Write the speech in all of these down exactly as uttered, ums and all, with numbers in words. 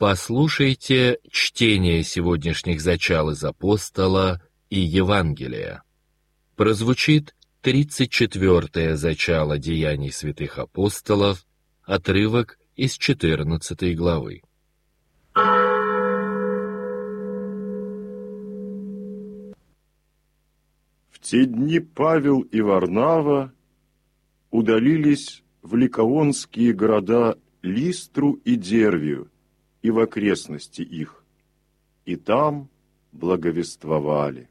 Послушайте чтение сегодняшних зачал из Апостола и Евангелия. Прозвучит тридцать четвёртое зачало Деяний святых апостолов, отрывок из четырнадцатой главы. В те дни Павел и Варнава удалились в ликаонские города Листру и Дервию и в окрестности их, и там благовествовали.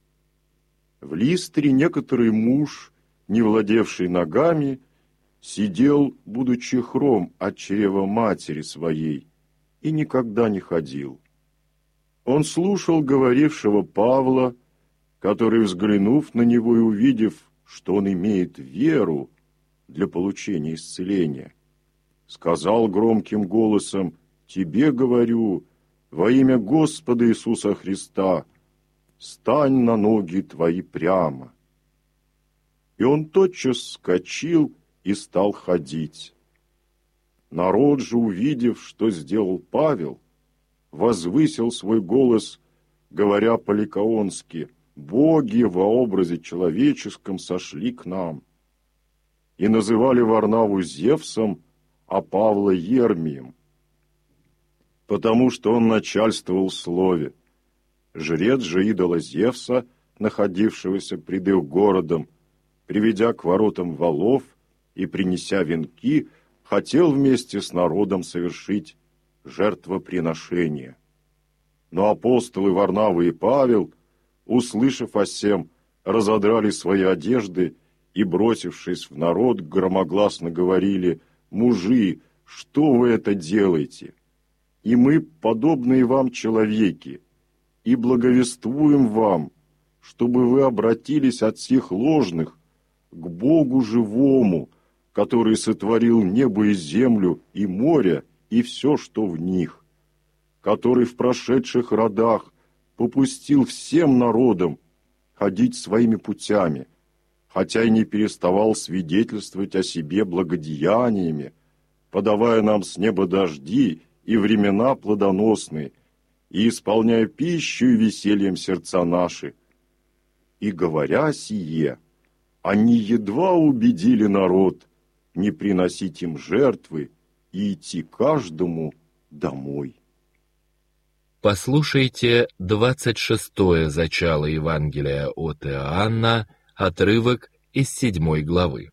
В Листре некоторый муж, не владевший ногами, сидел, будучи хром от чрева матери своей, и никогда не ходил. Он слушал говорившего Павла, который, взглянув на него и увидев, что он имеет веру для получения исцеления, сказал громким голосом: «Тебе говорю, во имя Господа Иисуса Христа, стань на ноги твои прямо». И он тотчас вскочил и стал ходить. Народ же, увидев, что сделал Павел, возвысил свой голос, говоря по-ликаонски: «Боги во образе человеческом сошли к нам», и называли Варнаву Зевсом, а Павла Ермием, потому что он начальствовал в слове. Жрец же идола Зевса, находившегося пред их городом, приведя к воротам валов и принеся венки, хотел вместе с народом совершить жертвоприношение. Но апостолы Варнава и Павел, услышав о сем, разодрали свои одежды и, бросившись в народ, громогласно говорили: «Мужи, что вы это делаете? И мы, подобные вам человеки, и благовествуем вам, чтобы вы обратились от всех ложных к Богу живому, который сотворил небо и землю, и море, и все, что в них, который в прошедших родах попустил всем народам ходить своими путями, хотя и не переставал свидетельствовать о себе благодеяниями, подавая нам с неба дожди и времена плодоносные, и исполняя пищу и весельем сердца наши». И, говоря сие, они едва убедили народ не приносить им жертвы и идти каждому домой. Послушайте двадцать шестое зачало Евангелия от Иоанна, отрывок из седьмой главы.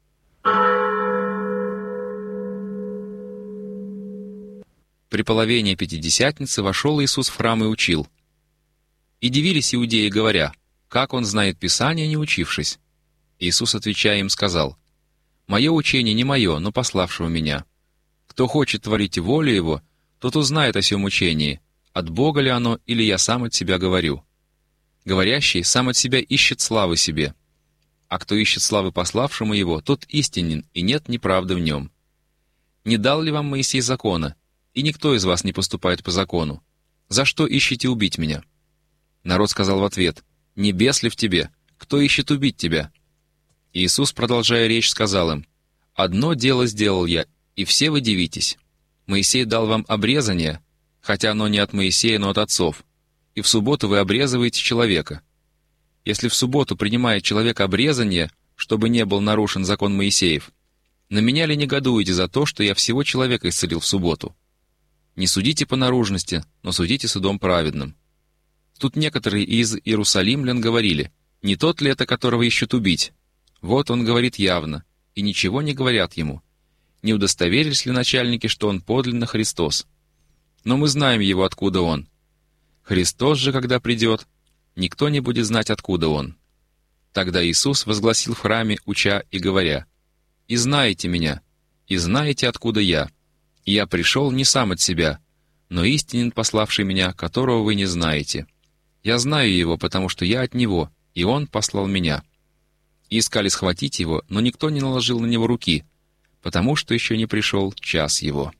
При половине Пятидесятницы вошел Иисус в храм и учил. И дивились иудеи, говоря: как он знает Писание, не учившись? Иисус, отвечая им, сказал: «Мое учение не мое, но пославшего меня. Кто хочет творить волю его, тот узнает о сем учении, от Бога ли оно, или я сам от себя говорю. Говорящий сам от себя ищет славы себе, а кто ищет славы пославшему его, тот истинен, и нет неправды в нем. Не дал ли вам Моисей закона, и никто из вас не поступает по закону? За что ищете убить меня?» Народ сказал в ответ: «Не бес ли в тебе? Кто ищет убить тебя?» Иисус, продолжая речь, сказал им: «Одно дело сделал я, и все вы дивитесь. Моисей дал вам обрезание, хотя оно не от Моисея, но от отцов, и в субботу вы обрезываете человека. Если в субботу принимает человек обрезание, чтобы не был нарушен закон Моисеев, на меня ли негодуете за то, что я всего человека исцелил в субботу? Не судите по наружности, но судите судом праведным». Тут некоторые из иерусалимлян говорили: «Не тот ли это, которого ищут убить? Вот он говорит явно, и ничего не говорят ему. Не удостоверились ли начальники, что он подлинно Христос? Но мы знаем его, откуда он. Христос же, когда придет, никто не будет знать, откуда он». Тогда Иисус возгласил в храме, уча и говоря: «И знаете меня, и знаете, откуда я. И я пришел не сам от себя, но истинен пославший меня, которого вы не знаете. Я знаю его, потому что я от него, и он послал меня». И искали схватить его, но никто не наложил на него руки, потому что еще не пришел час его.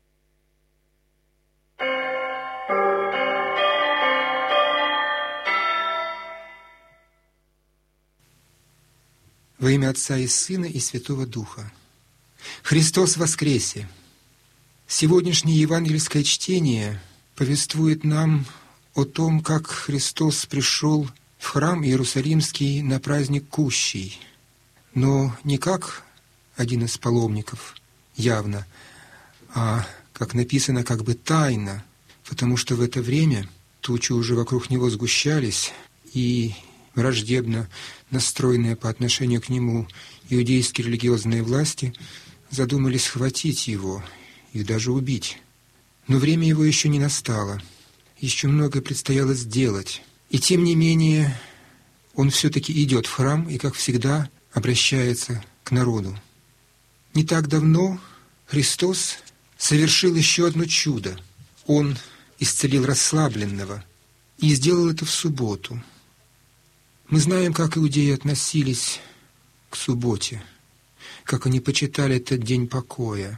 Во имя Отца и Сына и Святого Духа. Христос воскресе! Сегодняшнее евангельское чтение повествует нам о том, как Христос пришел в храм Иерусалимский на праздник Кущий, но не как один из паломников, явно, а, как написано, как бы тайно, потому что в это время тучи уже вокруг него сгущались, и враждебно настроенные по отношению к нему иудейские религиозные власти задумали схватить его и даже убить. Но время его еще не настало, еще многое предстояло сделать. И тем не менее, он все-таки идет в храм и, как всегда, обращается к народу. Не так давно Христос совершил еще одно чудо. Он исцелил расслабленного и сделал это в субботу. Мы знаем, как иудеи относились к субботе, как они почитали этот день покоя.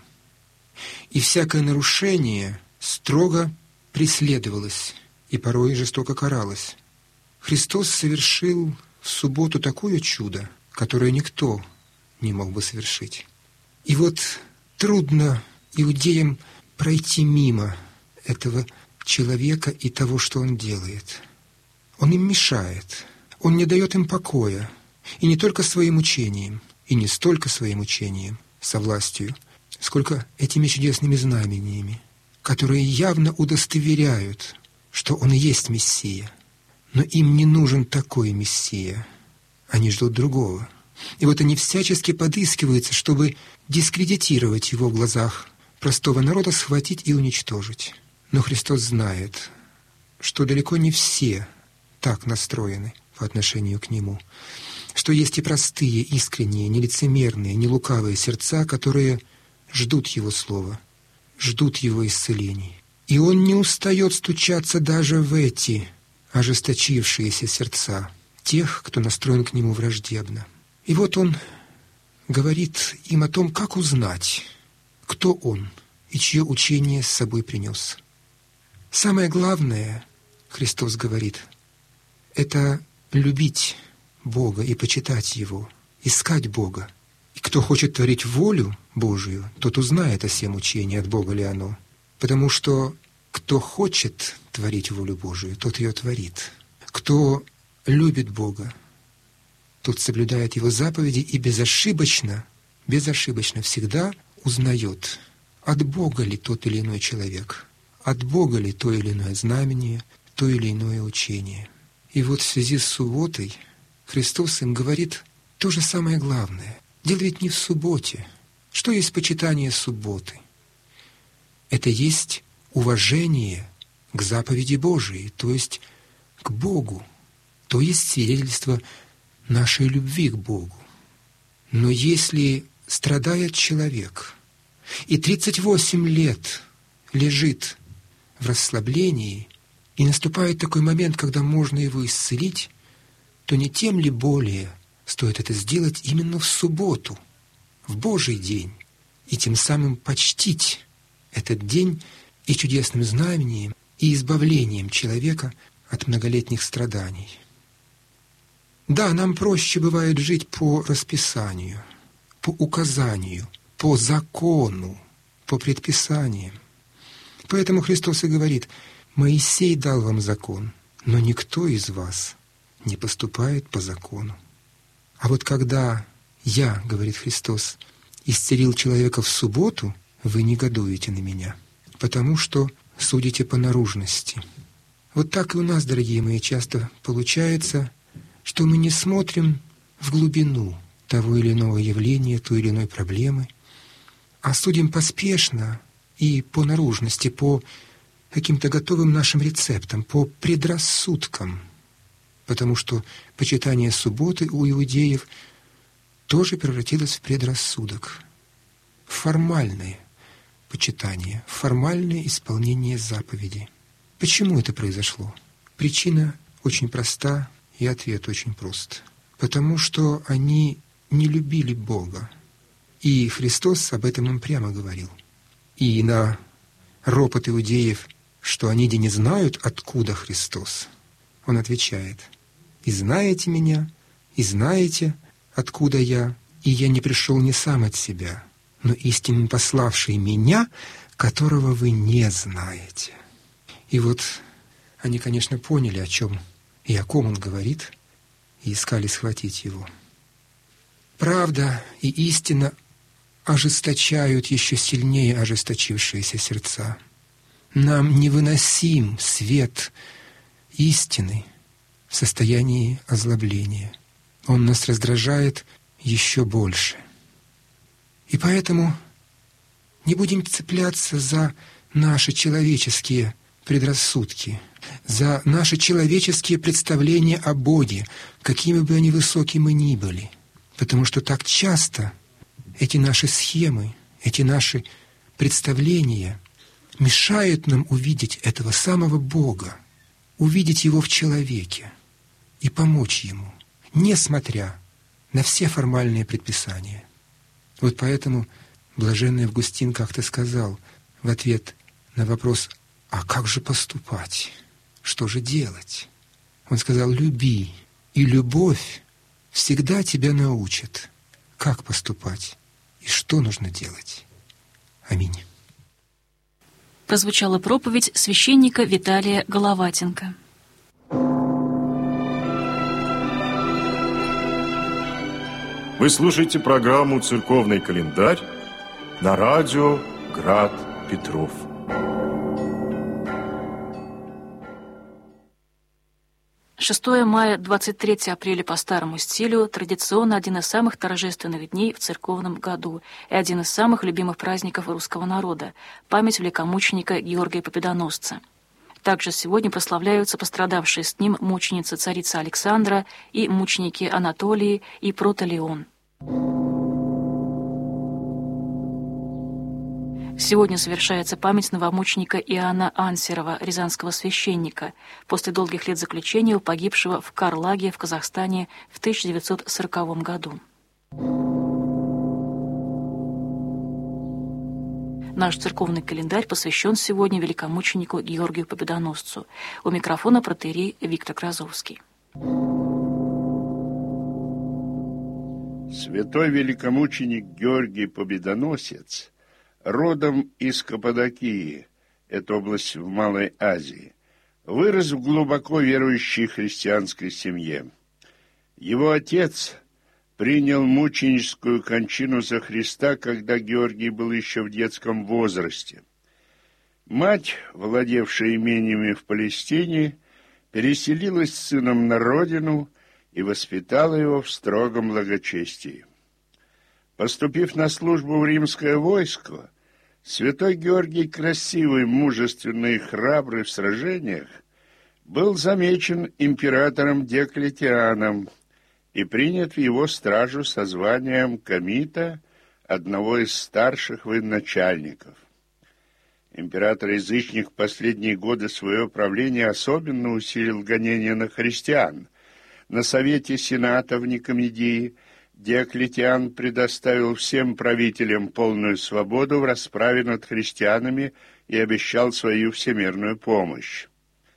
И всякое нарушение строго преследовалось и порой жестоко каралось. Христос совершил в субботу такое чудо, которое никто не мог бы совершить. И вот трудно иудеям пройти мимо этого человека и того, что он делает. Он им мешает, он не дает им покоя, и не только своим учением, и не столько своим учением, со властью, сколько этими чудесными знамениями, которые явно удостоверяют, что он и есть Мессия. Но им не нужен такой Мессия, они ждут другого. И вот они всячески подыскиваются, чтобы дискредитировать его в глазах простого народа, схватить и уничтожить. Но Христос знает, что далеко не все так настроены по отношению к Нему, что есть и простые, искренние, нелицемерные, нелукавые сердца, которые ждут Его Слова, ждут Его исцелений. И Он не устает стучаться даже в эти ожесточившиеся сердца тех, кто настроен к Нему враждебно. И вот Он говорит им о том, как узнать, кто Он и чье учение с собой принес. Самое главное, Христос говорит, это любить Бога и почитать Его, искать Бога. И кто хочет творить волю Божию, тот узнает о сем учении, от Бога ли оно. Потому что кто хочет творить волю Божию, тот ее творит. Кто любит Бога, тот соблюдает Его заповеди и безошибочно, безошибочно всегда узнает, от Бога ли тот или иной человек, от Бога ли то или иное знамение, то или иное учение. И вот в связи с субботой Христос им говорит то же самое главное. Дело ведь не в субботе. Что есть почитание субботы? Это есть уважение к заповеди Божией, то есть к Богу, то есть свидетельство нашей любви к Богу. Но если страдает человек и тридцать восемь лет лежит в расслаблении, и наступает такой момент, когда можно его исцелить, то не тем ли более стоит это сделать именно в субботу, в Божий день, и тем самым почтить этот день и чудесным знамением, и избавлением человека от многолетних страданий. Да, нам проще бывает жить по расписанию, по указанию, по закону, по предписаниям. Поэтому Христос и говорит: «Моисей дал вам закон, но никто из вас не поступает по закону». А вот когда я, говорит Христос, исцелил человека в субботу, вы негодуете на меня, потому что судите по наружности. Вот так и у нас, дорогие мои, часто получается, что мы не смотрим в глубину того или иного явления, той или иной проблемы, а судим поспешно и по наружности, по каким-то готовым нашим рецептам, по предрассудкам, потому что почитание субботы у иудеев тоже превратилось в предрассудок, в формальное почитание, в формальное исполнение заповедей. Почему это произошло? Причина очень проста, и ответ очень прост. Потому что они не любили Бога. И Христос об этом им прямо говорил. И на ропот иудеев, что они не знают, откуда Христос, Он отвечает: «И знаете меня, и знаете, откуда я, и я не пришел не сам от себя, но истинно пославший меня, которого вы не знаете». И вот они, конечно, поняли, о чем и о ком он говорит, и искали схватить его. Правда и истина ожесточают еще сильнее ожесточившиеся сердца. Нам невыносим свет истины в состоянии озлобления. Он нас раздражает еще больше. И поэтому не будем цепляться за наши человеческие предрассудки, за наши человеческие представления о Боге, какими бы они высокими ни были. Потому что так часто эти наши схемы, эти наши представления мешают нам увидеть этого самого Бога, увидеть Его в человеке и помочь Ему, несмотря на все формальные предписания. Вот поэтому блаженный Августин как-то сказал в ответ на вопрос: «А как же поступать? Что же делать?» Он сказал: «Люби, и любовь всегда тебя научит, как поступать и что нужно делать». Аминь. Прозвучала проповедь священника Виталия Головатенко. Вы слушаете программу «Церковный календарь» на радио «Град Петров». шестое мая, двадцать третьего апреля по старому стилю традиционно один из самых торжественных дней в церковном году и один из самых любимых праздников русского народа – память великомученика Георгия Победоносца. Также сегодня прославляются пострадавшие с ним мученица царица Александра и мученики Анатолий и Протолеон. Сегодня совершается память новомученика Иоанна Ансерова, рязанского священника, после долгих лет заключения, погибшего в Карлаге в Казахстане в тысяча девятьсот сороковом году. Наш церковный календарь посвящен сегодня великомученику Георгию Победоносцу. У микрофона протоиерей Виктор Грозовский. Святой великомученик Георгий Победоносец родом из Каппадокии, это область в Малой Азии, вырос в глубоко верующей христианской семье. Его отец принял мученическую кончину за Христа, когда Георгий был еще в детском возрасте. Мать, владевшая имениями в Палестине, переселилась с сыном на родину и воспитала его в строгом благочестии. Поступив на службу в римское войско, святой Георгий, красивый, мужественный и храбрый в сражениях, был замечен императором Диоклетианом и принят в его стражу со званием комита, одного из старших военачальников. Император-язычник в последние годы своего правления особенно усилил гонения на христиан. На совете сената в Никомедии Диоклетиан предоставил всем правителям полную свободу в расправе над христианами и обещал свою всемирную помощь.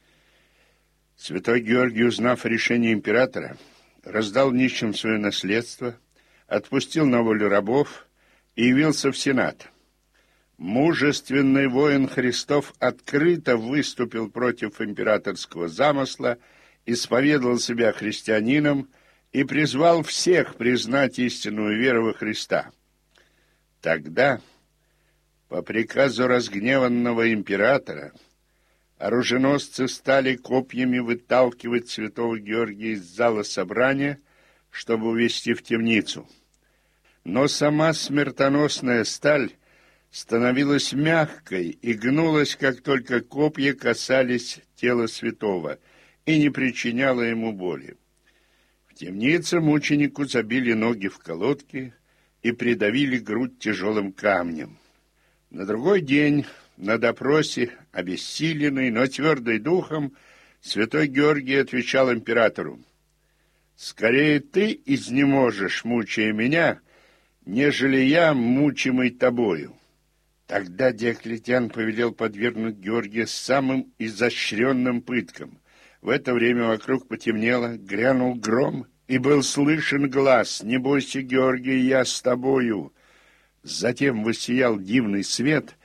Святой Георгий, узнав о решении императора, раздал нищим свое наследство, отпустил на волю рабов и явился в сенат. Мужественный воин Христов открыто выступил против императорского замысла, исповедовал себя христианином и призвал всех признать истинную веру во Христа. Тогда, по приказу разгневанного императора, оруженосцы стали копьями выталкивать святого Георгия из зала собрания, чтобы увести в темницу. Но сама смертоносная сталь становилась мягкой и гнулась, как только копья касались тела святого, и не причиняла ему боли. В темнице мученику забили ноги в колодки и придавили грудь тяжелым камнем. На другой день, на допросе, обессиленный, но твердый духом, святой Георгий отвечал императору: «Скорее ты изнеможешь, мучая меня, нежели я, мучимый тобою». Тогда Диоклетиан повелел подвергнуть Георгия самым изощренным пыткам. В это время вокруг потемнело, грянул гром, и был слышен глас: «Не бойся, Георгий, я с тобою». Затем воссиял дивный свет,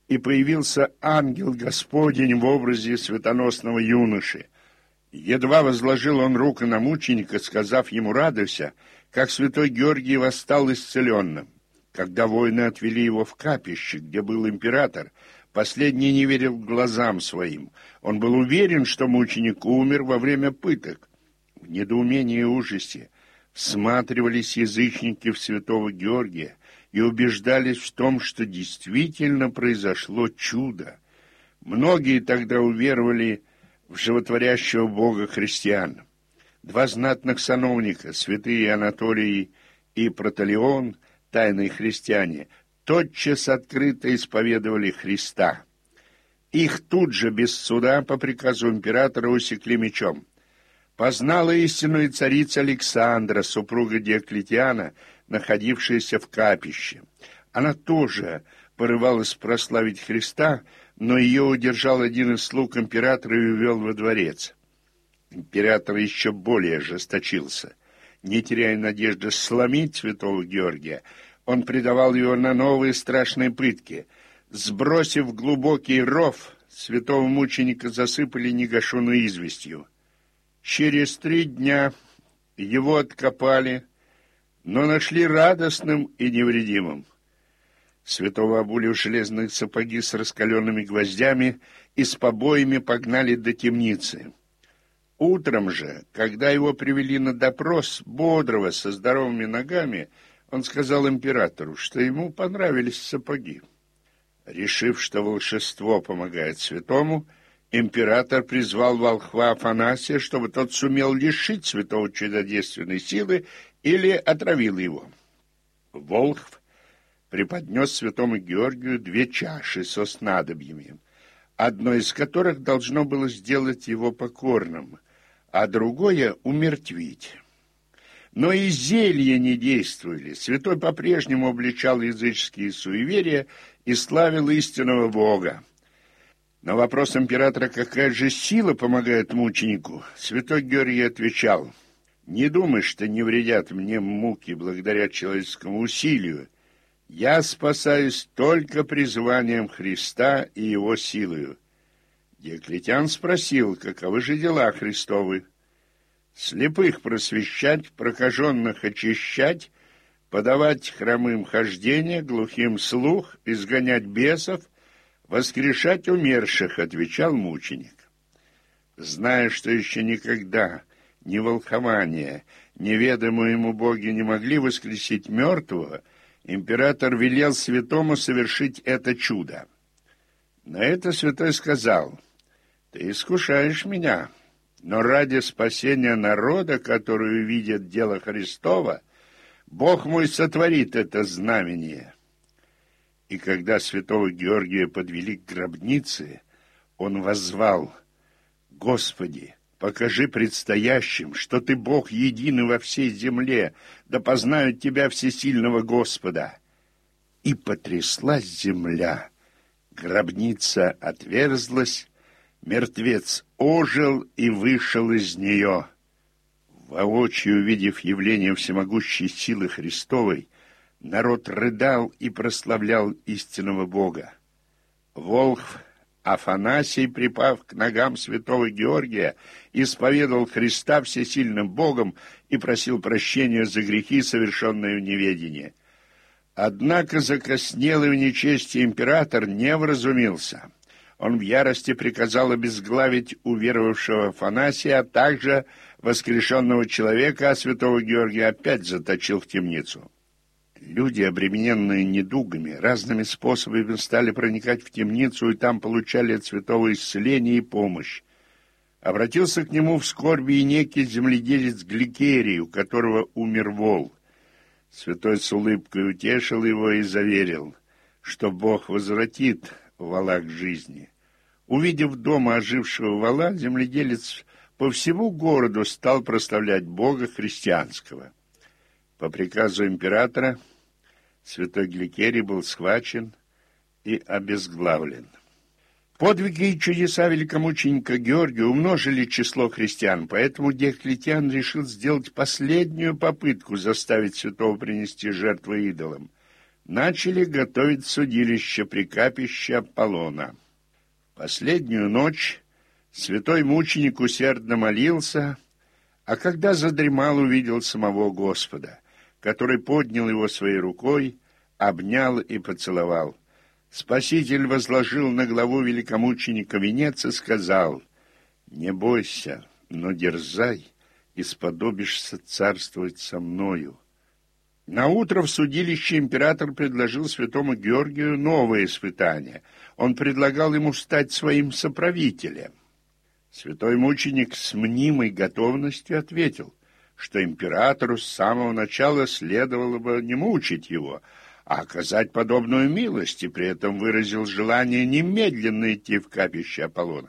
и появился ангел Господень в образе светоносного юноши. Едва возложил он руку на мученика, сказав ему «радуйся», как святой Георгий восстал исцеленным. Когда воины отвели его в капище, где был император, последний не верил глазам своим. Он был уверен, что мученик умер во время пыток. В недоумении и ужасе всматривались язычники в святого Георгия и убеждались в том, что действительно произошло чудо. Многие тогда уверовали в животворящего Бога христиан. Два знатных сановника, святые Анатолий и Протолеон, тайные христиане, тотчас открыто исповедовали Христа. Их тут же, без суда, по приказу императора, усекли мечом. Познала истину и царица Александра, супруга Диоклетиана, находившаяся в капище. Она тоже порывалась прославить Христа, но ее удержал один из слуг императора и увел во дворец. Император еще более ожесточился. Не теряя надежды сломить святого Георгия, он предавал его на новые страшные пытки. Сбросив в глубокий ров, святого мученика засыпали негашенной известью. Через три дня его откопали, но нашли радостным и невредимым. Святого обули в железные сапоги с раскаленными гвоздями и с побоями погнали до темницы. Утром же, когда его привели на допрос, бодрого, со здоровыми ногами, он сказал императору, что ему понравились сапоги. Решив, что волшебство помогает святому, император призвал волхва Афанасия, чтобы тот сумел лишить святого чудодейственной силы или отравил его. Волхв преподнес святому Георгию две чаши со снадобьями, одно из которых должно было сделать его покорным, а другое — умертвить. Но и зелья не действовали. Святой по-прежнему обличал языческие суеверия и славил истинного Бога. На вопрос императора, какая же сила помогает мученику, святой Георгий отвечал: «Не думай, что не вредят мне муки благодаря человеческому усилию. Я спасаюсь только призванием Христа и его силою». Диоклетиан спросил, каковы же дела Христовы. Слепых просвещать, прокаженных очищать, подавать хромым хождение, глухим слух, изгонять бесов, воскрешать умерших, отвечал мученик. Зная, что еще никогда ни волхование, ни ведомые ему боги не могли воскресить мертвого, император велел святому совершить это чудо. На это святой сказал: «Ты искушаешь меня, но ради спасения народа, который увидит дело Христова, Бог мой сотворит это знамение». И когда святого Георгия подвели к гробнице, он воззвал: «Господи, покажи предстоящим, что Ты Бог единый во всей земле, да познают Тебя всесильного Господа». И потряслась земля, гробница отверзлась, мертвец ожил и вышел из нее. Воочию увидев явление всемогущей силы Христовой, народ рыдал и прославлял истинного Бога. Волхв Афанасий, припав к ногам святого Георгия, исповедовал Христа всесильным Богом и просил прощения за грехи, совершенные в неведении. Однако закоснелый в нечестии император не вразумился. Он в ярости приказал обезглавить уверовавшего Афанасия, а также воскрешенного человека, а святого Георгия опять заточил в темницу. Люди, обремененные недугами, разными способами стали проникать в темницу и там получали от святого исцеление и помощь. Обратился к нему в скорби и некий земледелец Гликерий, у которого умер вол. Святой с улыбкой утешил его и заверил, что Бог возвратит вола к жизни. Увидев дома ожившего вола, земледелец по всему городу стал прославлять Бога христианского. По приказу императора святой Гликерий был схвачен и обезглавлен. Подвиги и чудеса великомученика Георгия умножили число христиан, поэтому Диоклетиан решил сделать последнюю попытку заставить святого принести жертвы идолам. начали готовить судилище при капище Аполлона. Последнюю ночь святой мученик усердно молился, а когда задремал, увидел самого Господа, который поднял его своей рукой, обнял и поцеловал. Спаситель возложил на главу великомученика венец и сказал: «Не бойся, но дерзай, и сподобишься царствовать со мною». Наутро в судилище император предложил святому Георгию новое испытание. Он предлагал ему стать своим соправителем. Святой мученик с мнимой готовностью ответил, что императору с самого начала следовало бы не мучить его, а оказать подобную милость, и при этом выразил желание немедленно идти в капище Аполлона.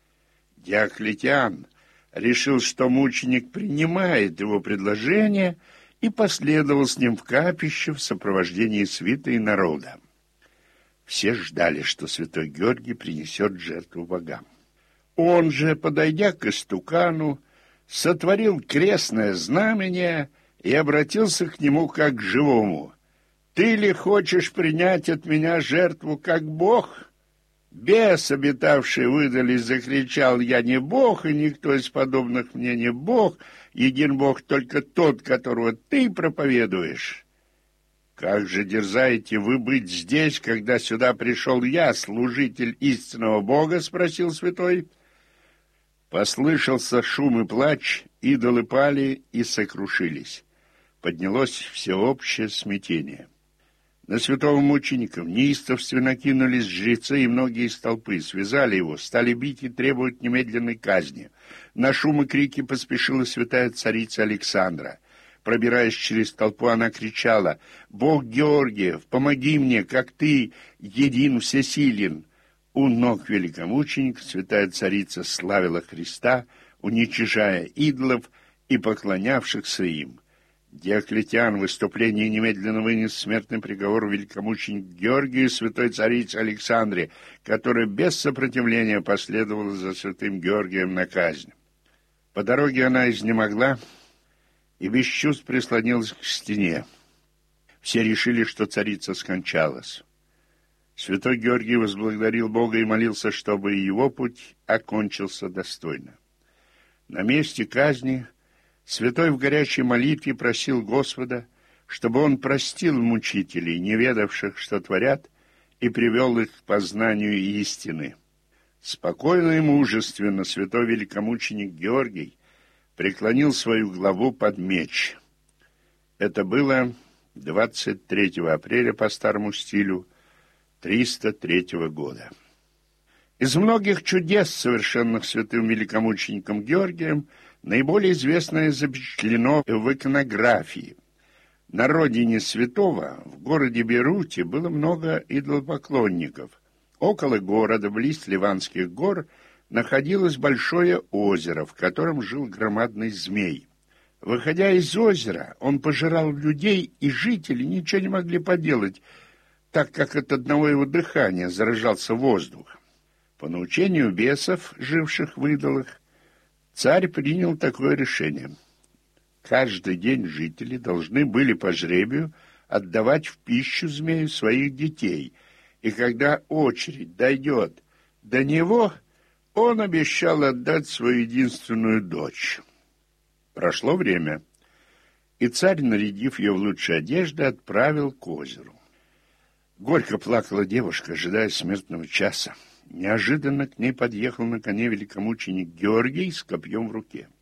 Диоклетиан решил, что мученик принимает его предложение, и последовал с ним в капище в сопровождении свиты и народа. Все ждали, что святой Георгий принесет жертву богам. Он же, подойдя к истукану, сотворил крестное знамение и обратился к нему как к живому. «Ты ли хочешь принять от меня жертву как бог?» Бес, обитавший выдали, закричал: «Я не бог, и никто из подобных мне не бог, един бог только тот, которого ты проповедуешь». «Как же дерзаете вы быть здесь, когда сюда пришел я, служитель истинного бога?» — спросил святой. Послышался шум и плач, идолы пали и сокрушились. Поднялось всеобщее смятение. На святого мученика в неистовстве накинулись жрецы и многие из толпы, связали его, стали бить и требовать немедленной казни. На шум и крики поспешила святая царица Александра. Пробираясь через толпу, она кричала: «Бог Георгиев, помоги мне, как ты, един всесилен!» У ног великомученика святая царица славила Христа, уничижая идолов и поклонявшихся им. Диоклетиан в выступлении немедленно вынес смертный приговор великомученику Георгию, святой царице Александре, которая без сопротивления последовала за святым Георгием на казнь. По дороге она изнемогла и без чувств прислонилась к стене. Все решили, что царица скончалась. Святой Георгий возблагодарил Бога и молился, чтобы его путь окончился достойно. На месте казни святой в горячей молитве просил Господа, чтобы он простил мучителей, не ведавших, что творят, и привел их к познанию истины. Спокойно и мужественно святой великомученик Георгий преклонил свою главу под меч. Это было двадцать третьего апреля по старому стилю триста третьего года. Из многих чудес, совершенных святым великомучеником Георгием, наиболее известное запечатлено в иконографии. На родине святого, в городе Бейруте, было много идолопоклонников. Около города, близ Ливанских гор, находилось большое озеро, в котором жил громадный змей. Выходя из озера, он пожирал людей, и жители ничего не могли поделать, так как от одного его дыхания заражался воздух. По научению бесов, живших в идолах, царь принял такое решение. Каждый день жители должны были по жребию отдавать в пищу змею своих детей, и когда очередь дойдет до него, он обещал отдать свою единственную дочь. Прошло время, и царь, нарядив ее в лучшие одежды, отправил к озеру. Горько плакала девушка, ожидая смертного часа. Неожиданно к ней подъехал на коне великомученик Георгий с копьем в руке.